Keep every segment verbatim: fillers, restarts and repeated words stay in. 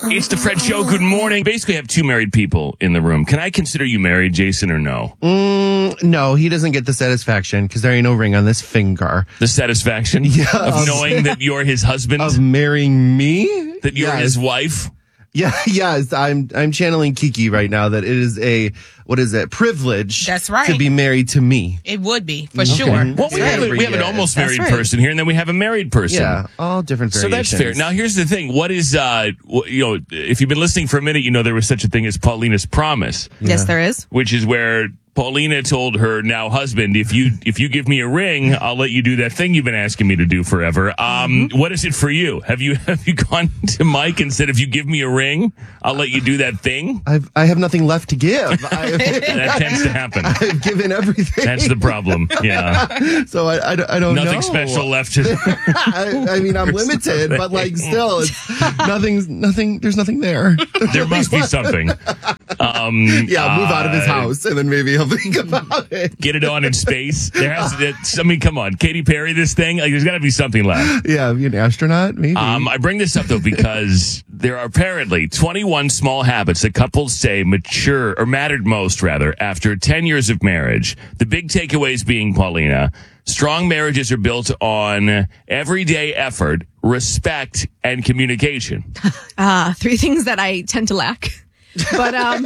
It's the Fred Show. Good morning. Basically, I have two married people in the room. Can I consider you married, Jason, or no? Mm, no, he doesn't get the satisfaction because there ain't no ring on this finger. The satisfaction Yeah, of of- knowing that you're his husband? Of marrying me? That you're Yes. his wife? Yeah, yes. I'm I'm channeling Kiki right now that it is a, what is it, privilege That's right. to be married to me. It would be, for sure. Well, we have, a, we have an Yeah. almost That's married right. person here, and then we have a married person. Yeah, all different So variations. that's fair. Now, here's the thing. What is, uh, wh- you know, if you've been listening for a minute, you know there was such a thing as Paulina's Promise, Yes, there is. which is where Paulina told her now husband, if you if you give me a ring, I'll let you do that thing you've been asking me to do forever. Um, Mm-hmm. what is it for you? Have you have you gone to Mike and said, if you give me a ring, I'll let you do that thing? I've, I have nothing left to give. I've, That tends to happen. I've given everything. That's the problem. Yeah. So I, I, don't- I don't know. Nothing special left to... I, I mean, I'm limited, but like still, it's, nothing's, nothing, there's nothing there. There must be something. Um, Yeah, move out of his uh, house and then maybe he'll think about it. Get it on in space. There has to, it's- I mean, come on, Katy Perry, this thing. Like, there's got to be something left. Yeah, be an astronaut, maybe. Um, I bring this up though because there are apparently twenty-one small habits that couples say mature or mattered most rather after ten years of marriage. The big takeaways being, Paulina, strong marriages are built on everyday effort, respect, and communication. Uh, three things that I tend to lack. But um, but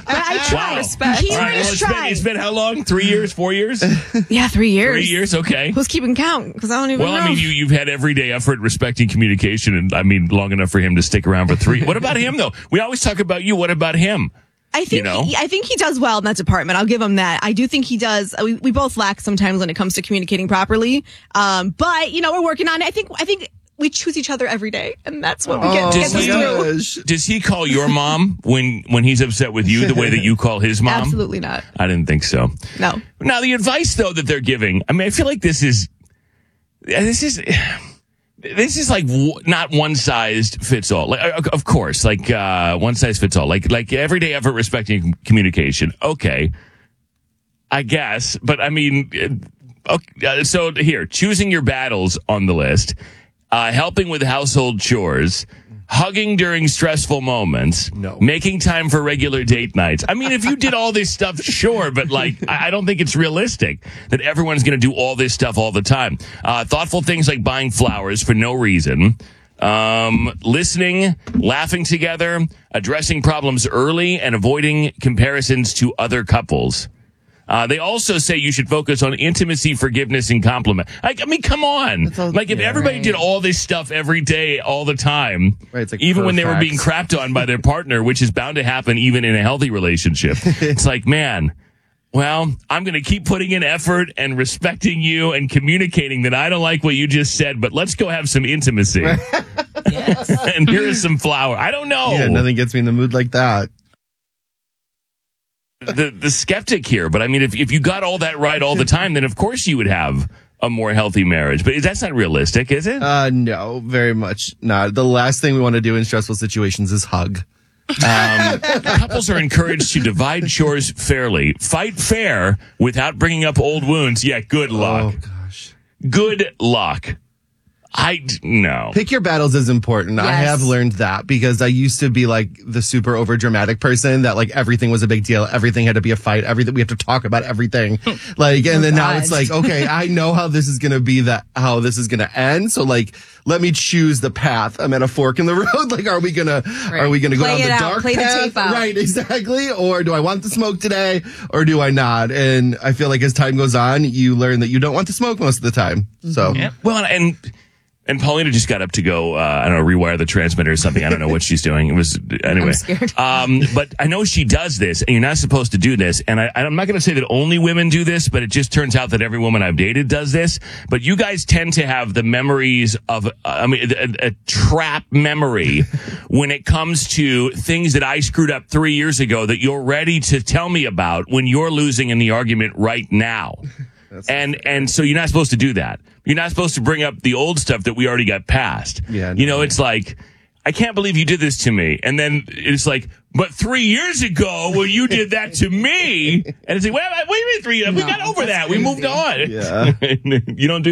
I try. Wow. Respect. All right, well, it's been, it's been how long? Three years? Four years? Yeah, three years. Three years? Okay. Who's keeping count? Because I don't even Well, know. I mean, you, you've had everyday effort, respecting communication, and I mean, long enough for him to stick around for three. What about him, though? We always talk about you. What about him? I think you know? he, I think he does well in that department. I'll give him that. I do think he does. We, we both lack sometimes when it comes to communicating properly. Um, but you know, we're working on it. I think. I think. We choose each other every day, and that's what we get. Oh, get Does us he, through. gosh. does he call your mom when, when he's upset with you the way that you call his mom? Absolutely not. I didn't think so. No. Now, the advice, though, that they're giving, I mean, I feel like this is, this is, this is like w- not one size fits all. Like, uh, of course, like, uh, one size fits all. Like, like everyday effort, respecting communication. Okay. I guess. But I mean, uh, okay, uh, so here, choosing your battles on the list, uh, helping with household chores, hugging during stressful moments, No. making time for regular date nights. I mean, if you did all this stuff, sure, but like, I I don't think it's realistic that everyone's going to do all this stuff all the time. Uh, thoughtful things like buying flowers for no reason, um, listening, laughing together, addressing problems early, and avoiding comparisons to other couples. Uh, they also say you should focus on intimacy, forgiveness, and compliment. Like, I mean, come on. all- like, if yeah, everybody right. did all this stuff every day, all the time, Right, it's like even when they were perfect. being crapped on by their partner, which is bound to happen even in a healthy relationship, it's like, man, well, I'm going to keep putting in effort and respecting you and communicating that I don't like what you just said, but let's go have some intimacy. Yes. And here is some flour. I don't know. Yeah, nothing gets me in the mood like that. the the skeptic here, but I mean, if if you got all that right all the time, then of course you would have a more healthy marriage. But that's not realistic, is it? Uh, no, very much not. The last thing we want to do in stressful situations is hug. Um, couples are encouraged to divide chores fairly, fight fair without bringing up old wounds. Yeah, good luck. Oh, gosh. Good luck. I no. Pick your battles is important. I Yes. have learned that because I used to be like the super over dramatic person that like everything was a big deal. Everything had to be a fight. Everything we have to talk about everything. Like, and then now God. it's like, okay, I know how this is going to be that, how this is going to end. So like, let me choose the path. I'm at a fork in the road. Like, are we going to, are we going to go Play down it the out. dark Play the path? tape out. Right, exactly. Or do I want the smoke today or do I not? And I feel like as time goes on, you learn that you don't want to smoke most of the time. So Yeah. Well, and and Paulina just got up to go, uh, I don't know, rewire the transmitter or something. I don't know what she's doing. It was, anyway. I'm scared. Um, but I know she does this, and you're not supposed to do this. And I, I'm not going to say that only women do this, but it just turns out that every woman I've dated does this. But you guys tend to have the memories of, uh, I mean, a, a trap memory when it comes to things that I screwed up three years ago that you're ready to tell me about when you're losing in the argument right now. And and so you're not supposed to do that. You're not supposed to bring up the old stuff that we already got past. Yeah, you know, no. it's like, I can't believe you did this to me. And then it's like, but three years ago when you did that to me, and it's like, wait, wait a minute, three years. We got over that. We moved on. Yeah. You don't do this?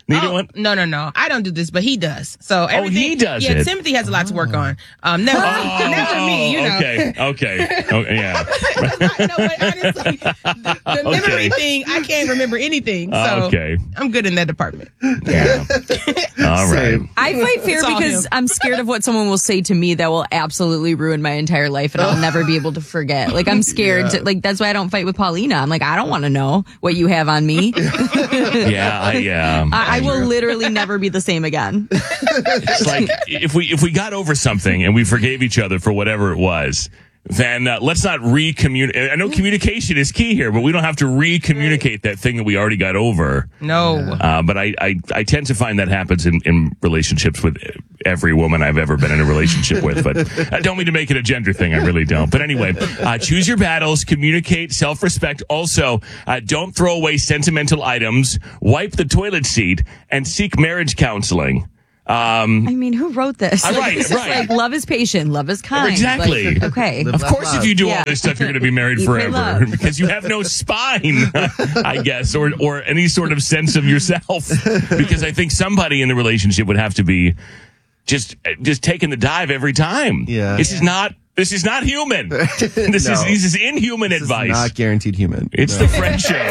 Neither Oh, one? No, no, no. I don't do this, but he does. So everything, he does Yeah, it. Timothy has a lot to work on. Um, never, never me. You know. Okay, okay, okay, yeah. no, but honestly, the, the Okay. memory thing, I can't remember anything. So Uh, okay. I'm good in that department. Yeah. All right. Same. I fight fear It's all because him. I'm scared of what someone will say to me that will absolutely ruin my entire life and I'll never be able to forget. Like I'm scared. Yeah. To, like that's why I don't fight with Paulina. I'm like I don't want to know what you have on me. Yeah, I, yeah. I, I will literally never be the same again. It's like if we if we got over something and we forgave each other for whatever it was, then uh, let's not re-communicate. I know communication is key here, but we don't have to re-communicate that thing that we already got over. No. Uh, but I, I, I tend to find that happens in, in relationships with every woman I've ever been in a relationship with. But I don't mean to make it a gender thing. I really don't. But anyway, uh, choose your battles, communicate, self-respect. Also, uh, don't throw away sentimental items, wipe the toilet seat, and seek marriage counseling. Um, I mean, who wrote this? Uh, right, It's just right. like love is patient, love is kind. Exactly. Like, okay. Live Of Laugh, course, if love. you do all Yeah. this stuff, you're going to be married Eat, pray, forever love. because you have no spine, I guess, or or any sort of sense of yourself. Because I think somebody in the relationship would have to be just just taking the dive every time. Yeah. This is not this is not human. This is No. this is inhuman This is advice. not guaranteed human. It's No. the Fred Show.